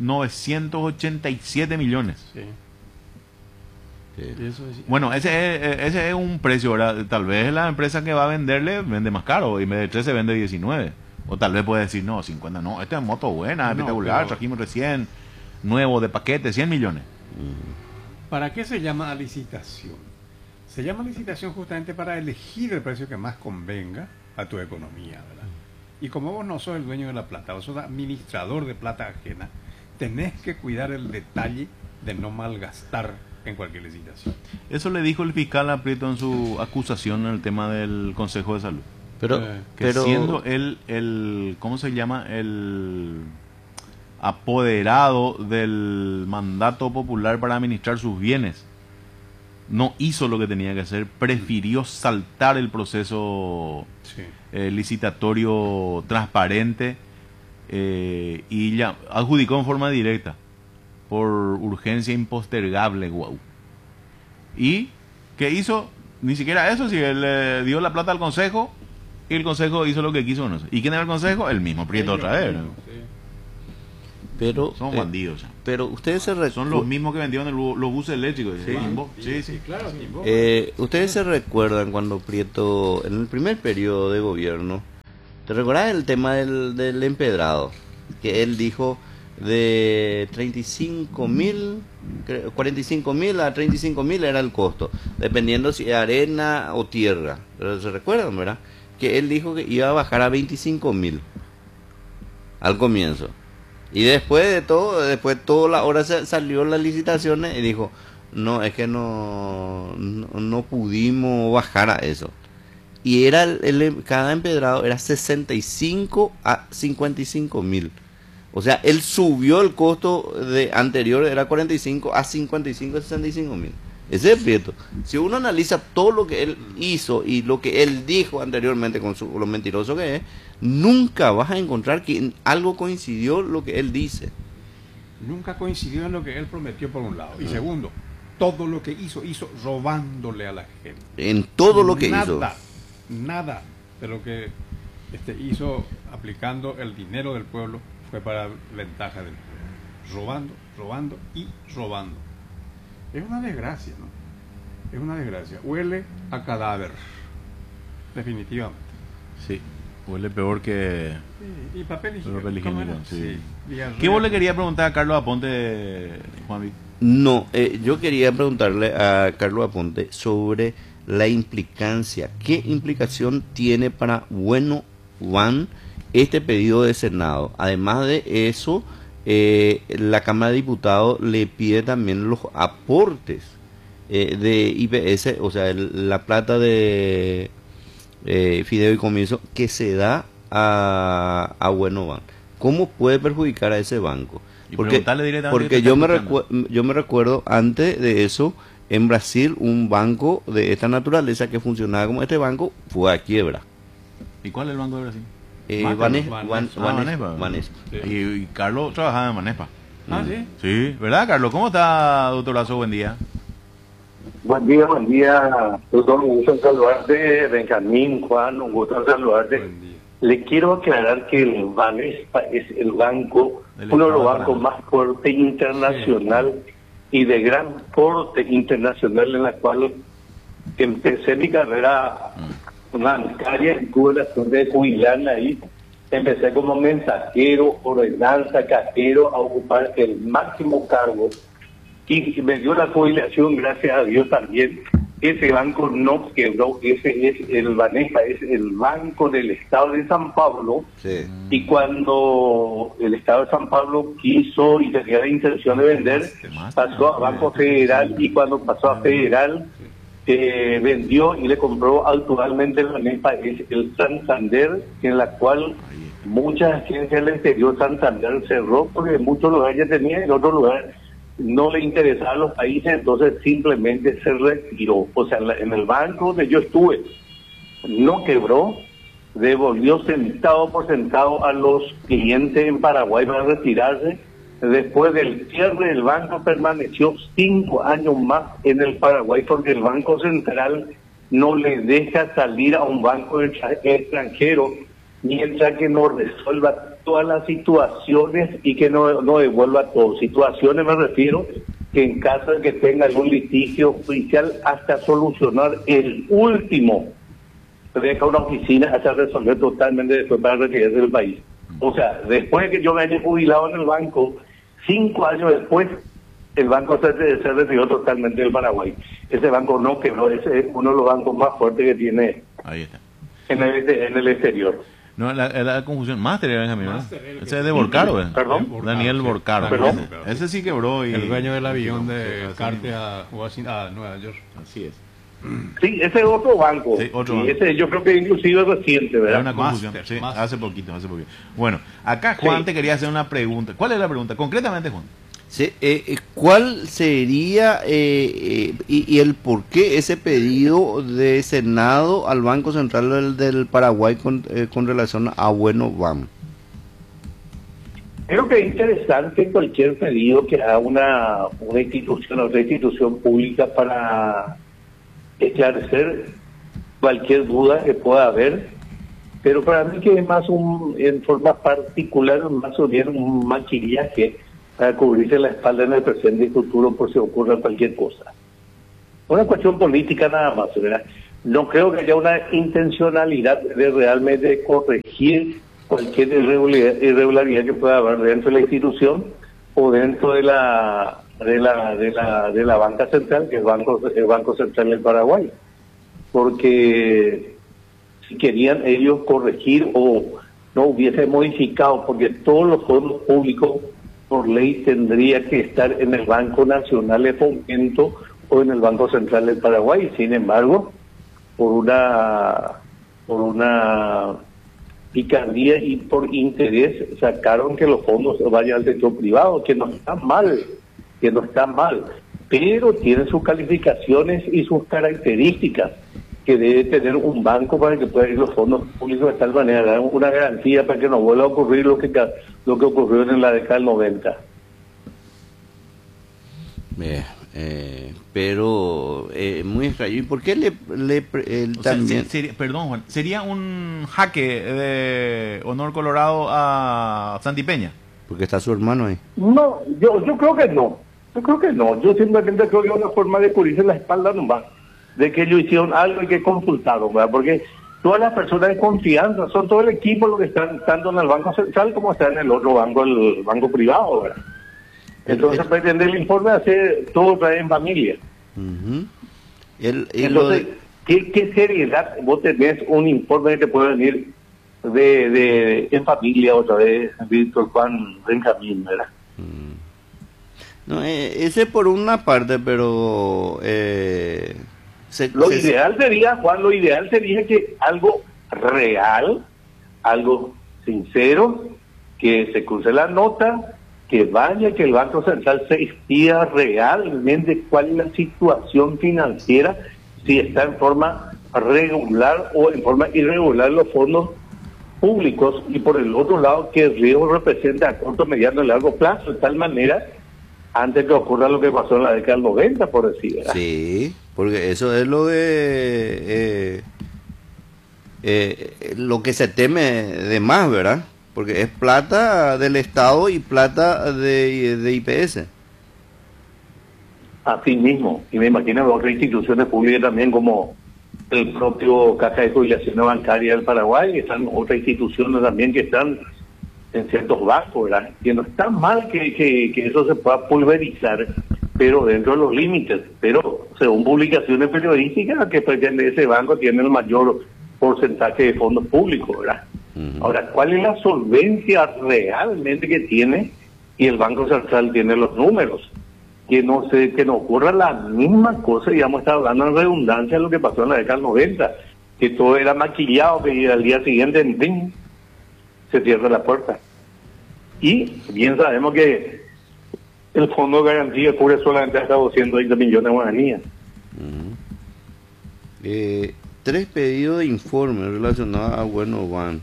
[SPEAKER 2] 987 millones.
[SPEAKER 1] Sí.
[SPEAKER 3] Sí.
[SPEAKER 1] Y eso es-
[SPEAKER 2] Bueno, ese es un precio, ¿verdad? Tal vez la empresa que va a venderle vende más caro y en vez de 13 vende 19. O tal vez puede decir, no, 50, no, esta es moto buena,
[SPEAKER 1] No,
[SPEAKER 2] espectacular,
[SPEAKER 1] pero-
[SPEAKER 2] trajimos recién, nuevo de paquete, 100 millones.
[SPEAKER 1] ¿Para qué se llama licitación? Se llama licitación justamente para elegir el precio que más convenga a tu economía, ¿verdad? Y como vos no sos el dueño de la plata, vos sos administrador de plata ajena, tenés que cuidar el detalle de no malgastar en cualquier licitación.
[SPEAKER 2] Eso le dijo el fiscal a Prieto en su acusación en el tema del Consejo de
[SPEAKER 3] Pero,
[SPEAKER 1] Que
[SPEAKER 2] Que
[SPEAKER 3] pero
[SPEAKER 2] siendo él ¿cómo se llama? apoderado del mandato popular para administrar sus bienes, no hizo lo que tenía que hacer, prefirió saltar el proceso licitatorio transparente y ya adjudicó en forma directa por urgencia impostergable. Wow. ¿Y qué hizo? Ni siquiera eso, si él le dio la plata al consejo y el consejo hizo lo que quiso con eso. ¿Y quién era el consejo? El mismo Prieto otra vez, ¿no?
[SPEAKER 3] Pero
[SPEAKER 2] son bandidos.
[SPEAKER 3] Pero ustedes
[SPEAKER 2] son los mismos que vendieron los buses eléctricos.
[SPEAKER 1] Sí, claro.
[SPEAKER 3] Ustedes se recuerdan cuando Prieto, en el primer periodo de gobierno, ¿te recuerdas el tema del empedrado? Que él dijo de 45.000, 45.000 a 35.000 era el costo, dependiendo si arena o tierra. ¿Se recuerdan, verdad? Que él dijo que iba a bajar a 25.000 al comienzo. Y después de toda la hora salió las licitaciones y dijo, no, es que no pudimos bajar a eso. Y era cada empedrado era 65 a 55.000. O sea, él subió el costo de anterior, era 45 a 55 a 65.000. Ese es Prieto. Si uno analiza todo lo que él hizo y lo que él dijo anteriormente con lo mentiroso que es, nunca vas a encontrar que en algo coincidió lo que él dice.
[SPEAKER 1] Nunca coincidió en lo que él prometió por un lado. Y segundo, todo lo que hizo robándole a la gente.
[SPEAKER 3] En todo lo que hizo.
[SPEAKER 1] Nada de lo que hizo aplicando el dinero del pueblo fue para ventaja del pueblo. Robando y robando. Es una desgracia, ¿no? Es una desgracia. Huele a cadáver. Definitivamente.
[SPEAKER 2] Sí. Huele peor que...
[SPEAKER 1] Sí, y papel higiénico.
[SPEAKER 2] Sí. ¿Qué vos le quería preguntar a Carlos Aponte, Juan?
[SPEAKER 3] No, yo quería preguntarle a Carlos Aponte sobre la implicancia. ¿Qué implicación tiene para Bueno Van este pedido de Senado? Además de eso, la Cámara de Diputados le pide también los aportes de IPS, o sea, la plata de fideicomiso que se da a Bueno Van. ¿Cómo puede perjudicar a ese banco? Porque yo me recuerdo antes de eso, en Brasil, un banco de esta naturaleza que funcionaba como este banco fue a quiebra.
[SPEAKER 2] ¿Y cuál es el banco de Brasil?
[SPEAKER 3] Banespa.
[SPEAKER 2] Y Carlos trabajaba en Banespa.
[SPEAKER 1] ¿Sí?
[SPEAKER 2] Sí, ¿verdad, Carlos? ¿Cómo está, doctor Lazo? Buen día.
[SPEAKER 4] Buen día. Doctor, un gusto en saludarte. Benjamín, Juan, un gusto en saludarte. Le quiero aclarar que el Banespa es el banco, uno de los bancos más fuertes internacional y de gran porte internacional, en la cual empecé mi carrera bancaria y tuve la suerte de jubilarme ahí. Empecé como mensajero, ordenanza, cajero, a ocupar el máximo cargo y me dio la jubilación, gracias a Dios también. Ese banco no quebró, ese es el Banespa, es el banco del Estado de San Pablo.
[SPEAKER 3] Sí.
[SPEAKER 4] Y cuando el Estado de San Pablo quiso y tenía la intención de vender, pasó a Banco Federal, y cuando pasó a Federal, vendió y le compró actualmente el Banespa, es el Santander, en la cual muchas agencias del exterior Santander cerró porque en muchos lugares ya tenía, en otros lugares no le interesaban los países, entonces simplemente se retiró. O sea, en el banco donde yo estuve, no quebró, devolvió centavo por centavo a los clientes en Paraguay para retirarse. Después del cierre del banco permaneció 5 años más en el Paraguay porque el Banco Central no le deja salir a un banco extranjero mientras que no resuelva todas las situaciones y que no devuelva todo. Situaciones me refiero que en caso de que tenga algún litigio judicial, hasta solucionar el último, deja una oficina hasta resolver totalmente después para retirarse del país. O sea, después de que yo me haya jubilado en el banco, 5 años después, el banco se retiró totalmente del Paraguay. Ese banco no quebró, ese es uno de los bancos más fuertes que tiene.
[SPEAKER 2] Ahí está.
[SPEAKER 4] En el exterior.
[SPEAKER 2] No, la confusión. Máster, Benjamín, ¿no? Ese es de Borcaro, ¿eh?
[SPEAKER 4] ¿Perdón?
[SPEAKER 2] Daniel Borcaro.
[SPEAKER 4] ¿Perdón?
[SPEAKER 2] Ese sí quebró. Y
[SPEAKER 1] el dueño del avión de Carte a Nueva York.
[SPEAKER 2] Así es.
[SPEAKER 4] Sí, ese es otro banco.
[SPEAKER 2] Sí, otro
[SPEAKER 4] y
[SPEAKER 2] banco.
[SPEAKER 4] ese yo creo que inclusive es reciente,
[SPEAKER 2] Era
[SPEAKER 4] ¿verdad?
[SPEAKER 2] una confusión.
[SPEAKER 1] Master,
[SPEAKER 2] Sí,
[SPEAKER 1] Master.
[SPEAKER 2] hace poquito. Bueno, acá Juan
[SPEAKER 4] Sí.
[SPEAKER 2] te quería hacer una pregunta. ¿Cuál es la pregunta? Concretamente, Juan.
[SPEAKER 3] Sí, ¿cuál sería y el por qué ese pedido de Senado al Banco Central del Paraguay con relación a Bueno Van?
[SPEAKER 4] Creo que es interesante cualquier pedido que haga una institución, otra institución pública para esclarecer cualquier duda que pueda haber, pero para mí que es más en forma particular, más o bien un maquillaje para cubrirse la espalda en el presente y futuro por si ocurre cualquier cosa. Una cuestión política nada más, ¿verdad? No creo que haya una intencionalidad de realmente corregir cualquier irregularidad que pueda haber dentro de la institución o dentro de la banca central, que es el Banco Central del Paraguay. Porque si querían ellos corregir o no hubiese modificado, porque todos los fondos públicos por ley tendría que estar en el Banco Nacional de Fomento o en el Banco Central del Paraguay. Sin embargo, por una picardía y por interés sacaron que los fondos vayan al sector privado, que no está mal, pero tiene sus calificaciones y sus características que debe tener un banco para que puedan ir los fondos públicos de tal manera, dar una garantía para que no vuelva a ocurrir lo que ocurrió en la década del 90.
[SPEAKER 3] Pero muy extraño. ¿Y por qué
[SPEAKER 2] O sea,
[SPEAKER 3] también?
[SPEAKER 2] perdón, Juan. ¿Sería un jaque de Honor Colorado a Santipeña?
[SPEAKER 3] Porque está su hermano ahí.
[SPEAKER 4] No, yo creo que no. Yo simplemente creo que es una forma de cubrirse la espalda nomás, de que ellos hicieron algo y que consultaron, ¿verdad? Porque todas las personas de confianza son todo el equipo los que están tanto en el Banco Central como está en el otro banco, el banco privado, ¿verdad? Entonces pretende el informe hacer todo otra vez en familia.
[SPEAKER 3] Uh-huh.
[SPEAKER 4] Entonces, ¿qué seriedad vos tenés un informe que te puede venir en familia otra vez, Víctor Juan Benjamín, ¿verdad?
[SPEAKER 3] No, ese por una parte, pero
[SPEAKER 4] lo ideal sería que algo real, algo sincero, que se cruce la nota, que el Banco Central se explique realmente cuál es la situación financiera, si está en forma regular o en forma irregular los fondos públicos, y por el otro lado que el riesgo representa a corto, mediano y largo plazo, de tal manera antes que ocurra lo que pasó en la década del 90, por decir, ¿verdad?
[SPEAKER 3] Sí, porque eso es lo de lo que se teme de más, ¿verdad? Porque es plata del Estado y plata de IPS.
[SPEAKER 4] Así mismo, y me imagino otras instituciones públicas también, como el propio Caja de Jubilaciones Bancaria del Paraguay, están otras instituciones también que están en ciertos bancos, ¿verdad? Que no está mal que eso se pueda pulverizar, pero dentro de los límites. Pero según publicaciones periodísticas, que pretende ese banco tiene el mayor porcentaje de fondos públicos, ¿verdad? Uh-huh. Ahora, ¿cuál es la solvencia realmente que tiene? Y el Banco Central tiene los números. Que no ocurra la misma cosa, digamos, está hablando en redundancia de lo que pasó en la década del 90, que todo era maquillado, que al día siguiente, en fin, se cierra la puerta. Y bien sabemos que el Fondo de Garantía cubre solamente hasta 220 millones de guaraníes.
[SPEAKER 3] Uh-huh. 3 pedidos de informe relacionados a Bueno Van.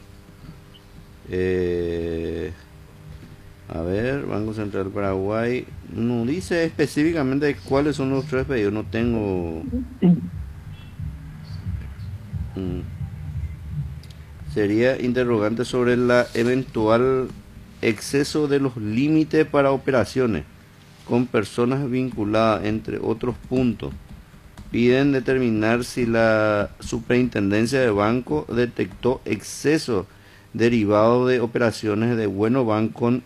[SPEAKER 3] A ver, Banco Central Paraguay no dice específicamente cuáles son los 3 pedidos, no tengo. Sería interrogante sobre la eventual exceso de los límites para operaciones con personas vinculadas, entre otros puntos. Piden determinar si la superintendencia de banco detectó exceso derivado de operaciones de Bueno Van con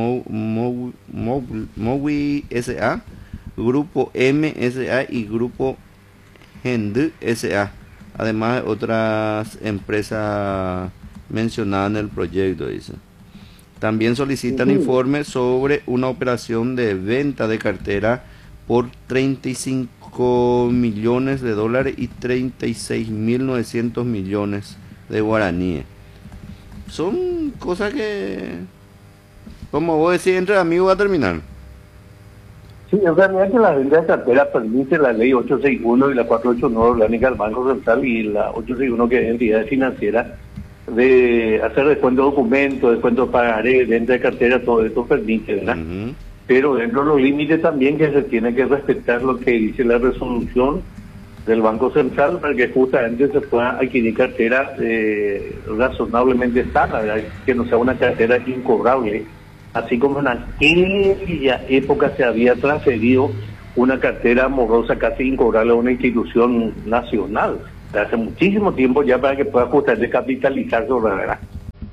[SPEAKER 3] Mowi S.A., Grupo M S.A. y Grupo Hend S.A., además de otras empresas mencionadas en el proyecto, dice. También solicitan informes sobre una operación de venta de cartera por 35 $5 millones y 36.900 millones de guaraníes. Son cosas que, como vos decís, entre amigos va a terminar.
[SPEAKER 5] Sí, en realidad que la venta de cartera permite la ley 861 y la 489 orgánica del Banco Central y la 861 que es entidad financiera, de hacer descuento de documentos, descuento de pagaré, venta de cartera, todo esto permite, ¿verdad? Pero dentro de los límites también que se tiene que respetar lo que dice la resolución del Banco Central para que justamente se pueda adquirir cartera razonablemente sana, ¿verdad? Que no sea una cartera incobrable, así como en aquella época se había transferido una cartera morosa casi incobrable a una institución nacional, hace muchísimo tiempo ya, para que pueda justamente capitalizar sobre la verdad.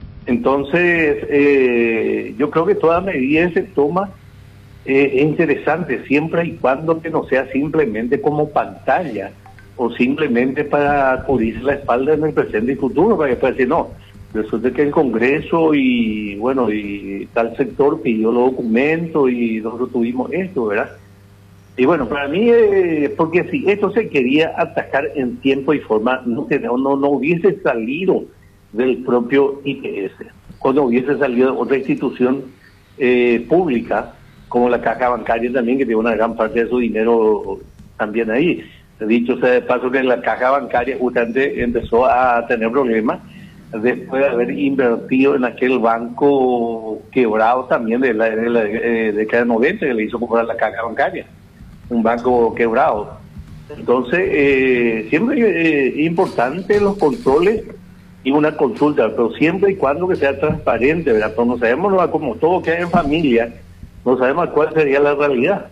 [SPEAKER 5] Entonces, yo creo que toda medida que se toma es interesante, siempre y cuando que no sea simplemente como pantalla o simplemente para cubrirse la espalda en el presente y futuro, para que pueda decir, no, resulta que el Congreso y bueno, y tal sector pidió los documentos y nosotros tuvimos esto, ¿verdad? Y bueno, para mí, porque si esto se quería atacar en tiempo y forma, no hubiese salido del propio IPS, o no hubiese salido de otra institución pública, como la caja bancaria también, que tiene una gran parte de su dinero también ahí. Dicho sea de paso que la caja bancaria justamente empezó a tener problemas después de haber invertido en aquel banco quebrado también de la década de 90, que le hizo comprar la caja bancaria, un banco quebrado. Entonces, siempre es importante los controles y una consulta, pero siempre y cuando que sea transparente, ¿verdad? Pero no sabemos, como todo que hay en familia, no sabemos cuál sería la realidad.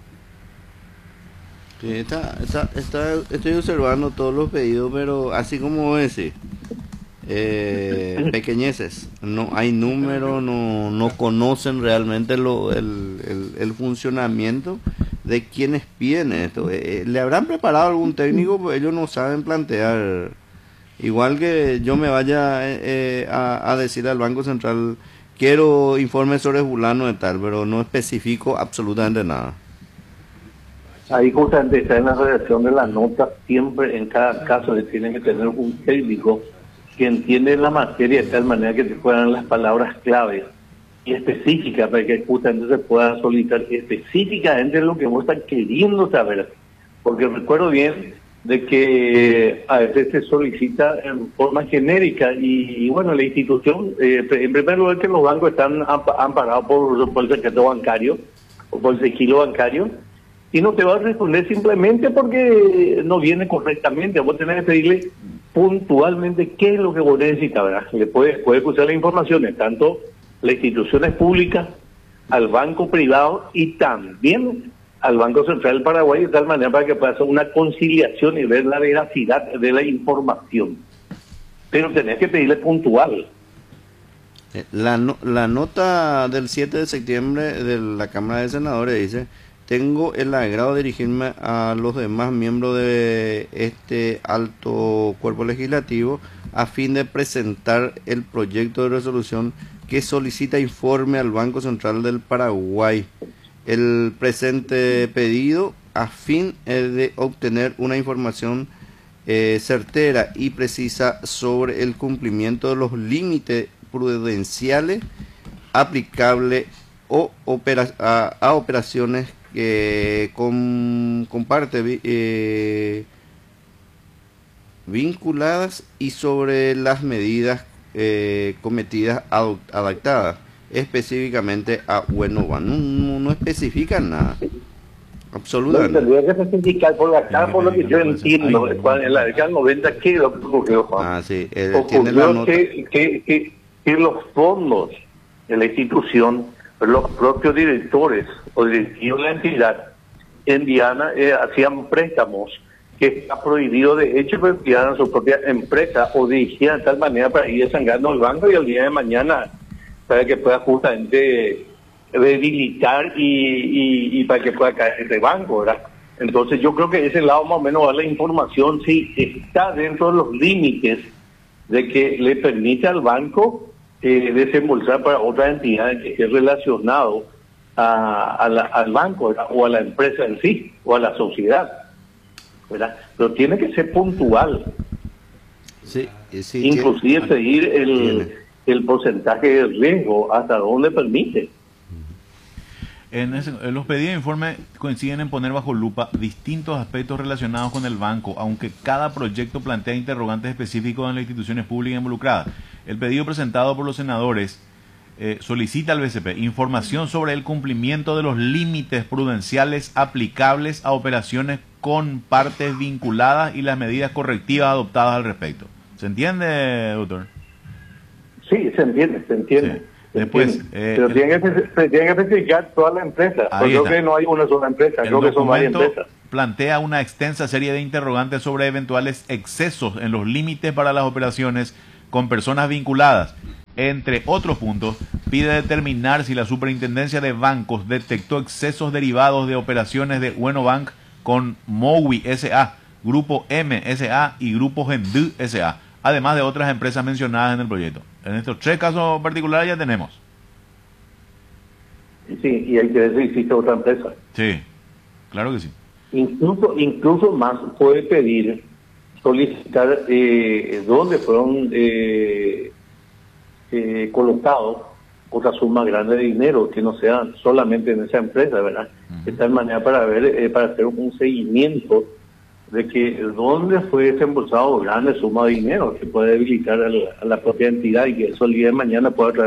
[SPEAKER 3] Sí, estoy observando todos los pedidos, pero así como vos decís, pequeñeces, no hay número, no conocen realmente el funcionamiento de quienes piden esto. ¿Le habrán preparado algún técnico? Pues ellos no saben plantear. Igual que yo me vaya a decir al Banco Central, quiero informes sobre fulano de tal, pero no especifico absolutamente nada.
[SPEAKER 5] Ahí justamente está en la redacción de la nota, siempre en cada caso le tienen que tener un técnico que entiende la materia de tal manera que te puedan las palabras claves y específicas para que justamente se pueda solicitar específicamente lo que vos estás queriendo saber. Porque recuerdo bien de que a veces se solicita en forma genérica y bueno, la institución, en primer lugar que los bancos están amparados por el secreto bancario o por el sigilo bancario, y no te va a responder simplemente porque no viene correctamente. Vos tenés que pedirle puntualmente qué es lo que vos necesitas, ¿verdad? Le puede cruzar las informaciones, tanto las instituciones públicas, al banco privado y también al Banco Central del Paraguay, de tal manera para que pueda hacer una conciliación y ver la veracidad de la información. Pero tenés que pedirle puntual.
[SPEAKER 3] La nota del 7 de septiembre de la Cámara de Senadores dice: tengo el agrado de dirigirme a los demás miembros de este alto cuerpo legislativo a fin de presentar el proyecto de resolución que solicita informe al Banco Central del Paraguay. El presente pedido a fin de obtener una información certera y precisa sobre el cumplimiento de los límites prudenciales aplicables a operaciones que comparte vinculadas y sobre las medidas cometidas adaptadas específicamente a Buenovan. No especifican nada absolutamente.
[SPEAKER 5] No, tendría que especificar por acá, por lo que yo entiendo, en la década 90, ¿qué es lo que ocurrió, Juan?
[SPEAKER 3] Sí, tiene la nota.
[SPEAKER 5] Que los fondos de la institución, los propios directores o directivos de la entidad en Diana hacían préstamos que está prohibido de hecho, pero enviaban a su propia empresa o dirigían de tal manera para ir desangrando el banco y al día de mañana para que pueda justamente debilitar y para que pueda caer ese banco, ¿verdad? Entonces yo creo que ese lado más o menos va la información, si está dentro de los límites de que le permite al banco desembolsar para otra entidad que esté relacionado al banco, ¿verdad? O a la empresa en sí, o a la sociedad. ¿verdad? Pero tiene que ser puntual.
[SPEAKER 3] Sí, sí,
[SPEAKER 5] Inclusive seguir el porcentaje de riesgo hasta donde permite.
[SPEAKER 2] En los pedidos de informe coinciden en poner bajo lupa distintos aspectos relacionados con el banco, aunque cada proyecto plantea interrogantes específicos en las instituciones públicas involucradas. El pedido presentado por los senadores solicita al BCP información sobre el cumplimiento de los límites prudenciales aplicables a operaciones con partes vinculadas y las medidas correctivas adoptadas al respecto. ¿Se entiende, doctor?
[SPEAKER 5] Sí, se entiende.
[SPEAKER 2] Sí. Después,
[SPEAKER 5] pero tienen que especificar toda la empresa. Yo creo que no hay una sola empresa, creo que son varias empresas.
[SPEAKER 2] Plantea una extensa serie de interrogantes sobre eventuales excesos en los límites para las operaciones con personas vinculadas. Entre otros puntos, pide determinar si la Superintendencia de Bancos detectó excesos derivados de operaciones de Wenobank con Mowi S.A., Grupo M S.A. y Grupo Gendu S.A., además de otras empresas mencionadas en el proyecto. En estos 3 casos particulares ya tenemos.
[SPEAKER 5] Sí, y hay que ver si existe otra empresa.
[SPEAKER 2] Sí, claro que sí.
[SPEAKER 5] Incluso más puede pedir, solicitar dónde fueron colocados otra suma grande de dinero, que no sea solamente en esa empresa, ¿verdad? De tal manera para ver, para hacer un seguimiento de que dónde fue desembolsado grande suma de dinero que puede debilitar a la propia entidad y que eso el día de mañana pueda traer